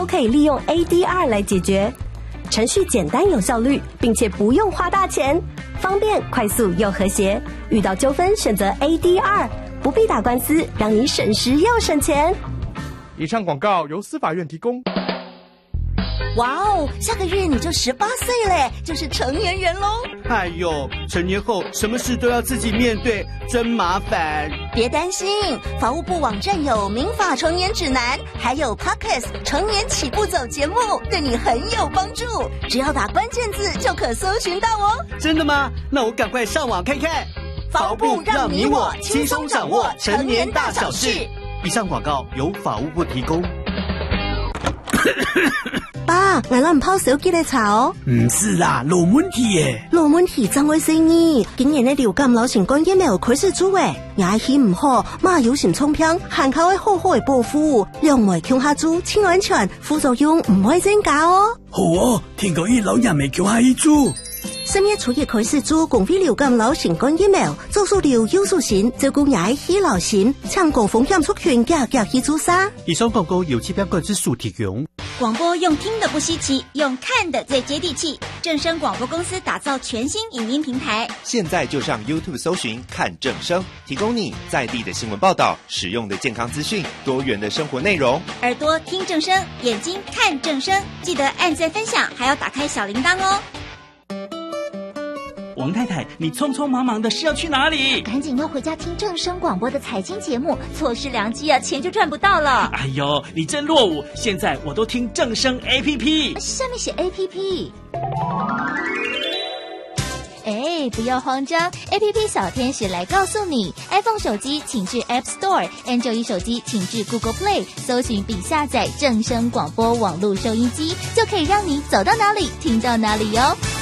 可以利用 ADR 来解决。程序简单有效率，并且不用花大钱，方便、快速又和谐。遇到纠纷选择 ADR， 不必打官司，让你省时又省钱。 以上广告由司法院提供。 哇哦，下个月你就18岁嘞，就是成年人咯。 哎呦，成年后什么事都要自己面对，真麻烦。 别担心，法务部网站有民法成年指南，还有 Podcast 成年起步走节目，对你很有帮助。只要打关键字就可搜寻到哦。 真的吗？那我赶快上网看看。 法务部让你我轻松掌握成年大小事。 以上广告由法务部提供。 爸，我们泡手機嚟炒。 唔是啦，老問題耶。 老問題怎會死呢？竟然呢流感流行感疫苗佢是豬誒，牙齒唔好，馬有閃衝片，限靠會好好嘅保護，兩枚強下豬，清安全，副作用唔會增加哦。 好哦，聽講依老人未強下依豬。 深夜處理佢是豬，共非流感流行感疫苗，做數流優數線，照顧牙齒流行，搶共風險出拳夾去豬殺。 以上廣告由7標指數提供。 广播用听的不稀奇，用看的最接地气。正声广播公司打造全新影音平台， 现在就上 YouTube 搜寻看正声，提供你在地的新闻报道、实用的健康资讯、多元的生活内容。 耳朵听正声，眼睛看正声，记得按赞分享，还要打开小铃铛哦。 王太太，你匆匆忙忙的是要去哪里？ 赶紧要回家听正声广播的财经节目，错失良机啊，钱就赚不到了。 哎呦，你真落伍！现在我都听正声 APP， 下面写 APP。哎，不要慌张 ，APP 小天使来告诉你 ，iPhone 手机请至 App Store，Android 手机请至 Google Play， 搜寻并下载正声广播网络收音机，就可以让你走到哪里听到哪里哟。